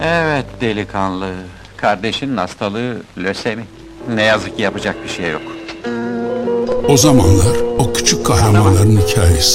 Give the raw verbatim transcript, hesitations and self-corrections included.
Evet delikanlı, kardeşinin hastalığı lösemi. Ne yazık ki yapacak bir şey yok. O zamanlar o küçük kahramanların hikayesi.